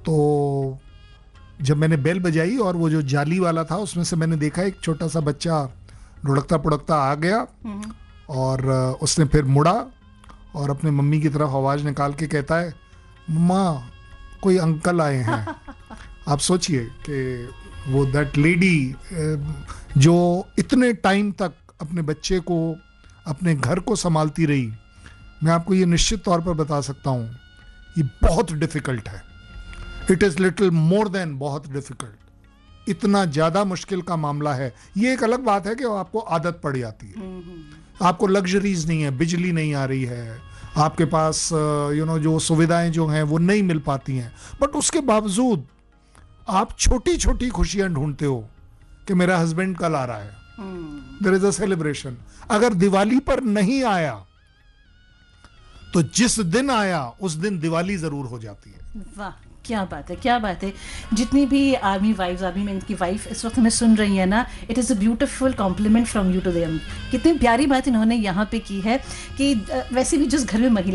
तो जब मैंने बेल बजाई और वो जो जाली वाला था उसमें से मैंने देखा एक छोटा सा बच्चा लुढ़कता पुढ़कता आ गया और उसने फिर मुड़ा और अपने मम्मी की तरफ आवाज़ निकाल के कहता है, मम्मा कोई अंकल आए हैं। आप सोचिए कि वो दैट लेडी जो इतने टाइम तक अपने बच्चे को, अपने घर को संभालती रही, मैं आपको ये निश्चित तौर पर बता सकता हूँ ये बहुत डिफिकल्ट है। It is little more than बहुत डिफिकल्ट। इतना ज़्यादा मुश्किल का मामला है। ये एक अलग बात है कि आपको आदत पड़ जाती है, आपको लग्जरीज नहीं है, बिजली नहीं आ रही है, आपके पास जो सुविधाएं जो हैं वो नहीं मिल पाती हैं, बट उसके बावजूद आप छोटी छोटी खुशियां ढूंढते हो कि मेरा हस्बैंड कल आ रहा है, देयर इज अ सेलिब्रेशन। अगर दिवाली पर नहीं आया तो जिस दिन आया उस दिन दिवाली जरूर हो जाती है। वाह, क्या बात है, क्या बात है। जितनी भी आर्मी में इनकी वाइफ इस वक्त हमें सुन रही है ना, it is a beautiful complement from you to them. कितनी प्यारी बात इन्होंने यहाँ पे की है कि वैसे भी जिस घर में महिला